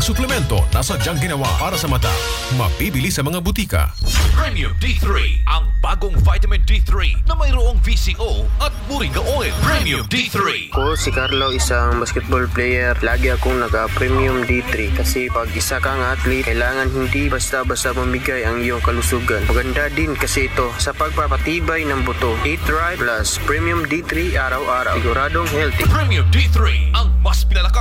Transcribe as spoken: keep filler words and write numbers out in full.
suplemento na sadyang ginawa para sa mata. Mabibili sa mga butika. Premium D three, ang bagong vitamin D three na mayroong V C O at Moringa Oil. Premium D three. Ako si Carlo, isang basketball player. Lagi akong naka-premium D three kasi pag isa kang athlete, kailangan hindi basta-basta mamigay ang iyong kalusugan. Maganda din kasi ito sa pagpapatibay ng buto. Eat right plus premium D three araw-araw. Siguradong healthy. Premium D three, ang mas pinalakas